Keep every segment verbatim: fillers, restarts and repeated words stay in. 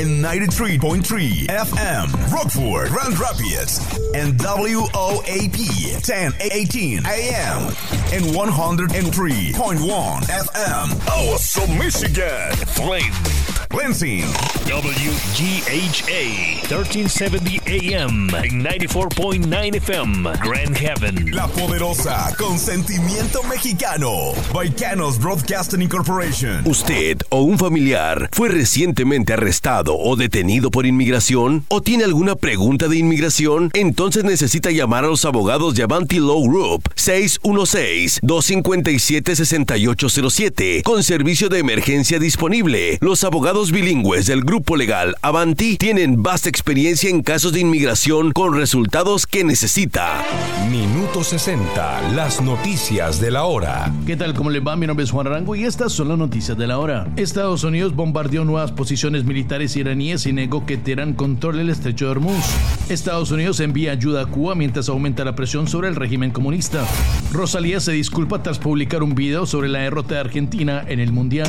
en ninety-three point three F M, Rockford, Grand Rapids, and W O A P ten eighteen A M, and one oh three point one F M, Awesome, Michigan, Flint, Lansing, W G H A thirteen seventy A M, ninety-four point nine F M, Grand Haven. La poderosa, con sentimiento mexicano, Baicanos Broadcasting Incorporation. ¿Usted o un familiar fue recientemente arrestado o detenido por inmigración? ¿O tiene alguna pregunta de inmigración? Entonces necesita llamar a los abogados de Avanti Law Group seis uno seis, dos cinco siete, seis ocho cero siete con servicio de emergencia disponible. Los abogados bilingües del grupo legal Avanti tienen vasta experiencia en casos de inmigración con resultados que necesita. Minuto sesenta, las noticias de la hora. ¿Qué tal? ¿Cómo les va? Mi nombre es Juan Arango y estas son las noticias de la hora. Estados Unidos bombardeó nuevas posiciones militares iraníes y negó que Teherán controle el estrecho de Hormuz. Estados Unidos envía ayuda a Cuba mientras aumenta la presión sobre el régimen comunista. Rosalía se disculpa tras publicar un video sobre la derrota de Argentina en el Mundial.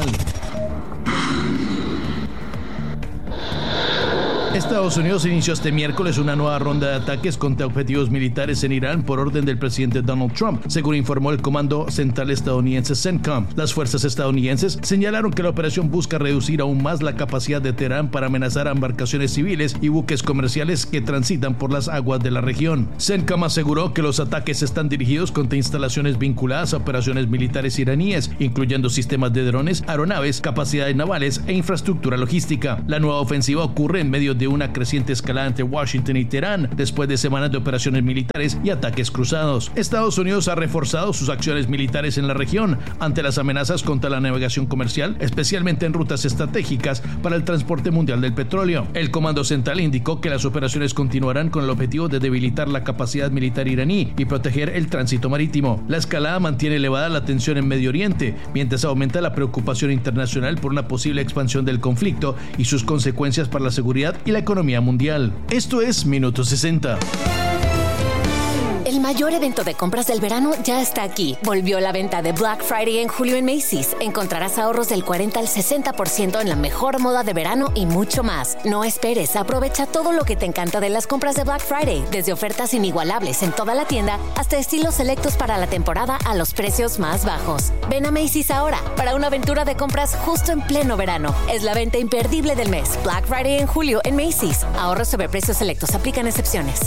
Estados Unidos inició este miércoles una nueva ronda de ataques contra objetivos militares en Irán por orden del presidente Donald Trump, según informó el Comando Central estadounidense CENTCOM. Las fuerzas estadounidenses señalaron que la operación busca reducir aún más la capacidad de Teherán para amenazar a embarcaciones civiles y buques comerciales que transitan por las aguas de la región. CENTCOM aseguró que los ataques están dirigidos contra instalaciones vinculadas a operaciones militares iraníes, incluyendo sistemas de drones, aeronaves, capacidades navales e infraestructura logística. La nueva ofensiva ocurre en medio de de una creciente escalada entre Washington y Teherán después de semanas de operaciones militares y ataques cruzados. Estados Unidos ha reforzado sus acciones militares en la región ante las amenazas contra la navegación comercial, especialmente en rutas estratégicas para el transporte mundial del petróleo. El Comando Central indicó que las operaciones continuarán con el objetivo de debilitar la capacidad militar iraní y proteger el tránsito marítimo. La escalada mantiene elevada la tensión en Medio Oriente, mientras aumenta la preocupación internacional por una posible expansión del conflicto y sus consecuencias para la seguridad y la economía mundial. Esto es Minuto sesenta. El mayor evento de compras del verano ya está aquí. Volvió la venta de Black Friday en julio en Macy's. Encontrarás ahorros del cuarenta al sesenta por ciento en la mejor moda de verano y mucho más. No esperes, aprovecha todo lo que te encanta de las compras de Black Friday, desde ofertas inigualables en toda la tienda hasta estilos selectos para la temporada a los precios más bajos. Ven a Macy's ahora para una aventura de compras justo en pleno verano. Es la venta imperdible del mes. Black Friday en julio en Macy's. Ahorros sobre precios selectos. Aplican excepciones.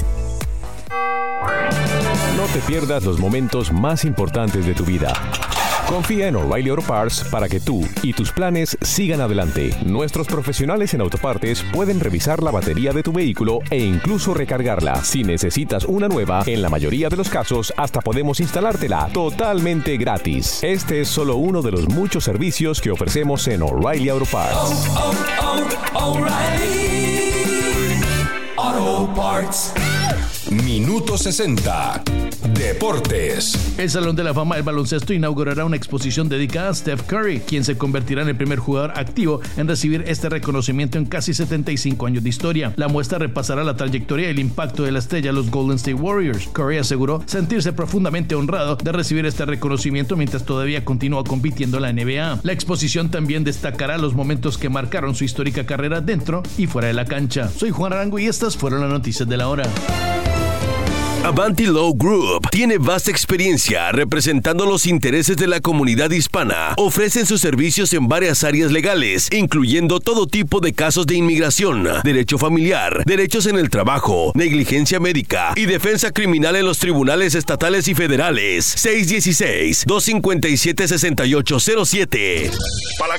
No te pierdas los momentos más importantes de tu vida. Confía en O'Reilly Auto Parts para que tú y tus planes sigan adelante. Nuestros profesionales en autopartes pueden revisar la batería de tu vehículo e incluso recargarla. Si necesitas una nueva, en la mayoría de los casos hasta podemos instalártela totalmente gratis. Este es solo uno de los muchos servicios que ofrecemos en O'Reilly Auto Parts. Oh, oh, oh, O'Reilly Auto Parts. Minuto sesenta. Deportes. El Salón de la Fama del Baloncesto inaugurará una exposición dedicada a Steph Curry, quien se convertirá en el primer jugador activo en recibir este reconocimiento en casi setenta y cinco años de historia. La muestra repasará la trayectoria y el impacto de la estrella de los Golden State Warriors. Curry aseguró sentirse profundamente honrado de recibir este reconocimiento mientras todavía continúa compitiendo en la N B A. La exposición también destacará los momentos que marcaron su histórica carrera dentro y fuera de la cancha. Soy Juan Arango y estas fueron las noticias de la hora. Avanti Law Group tiene vasta experiencia representando los intereses de la comunidad hispana. Ofrecen sus servicios en varias áreas legales, incluyendo todo tipo de casos de inmigración, derecho familiar, derechos en el trabajo, negligencia médica y defensa criminal en los tribunales estatales y federales. seis uno seis, dos cinco siete, seis ocho cero siete.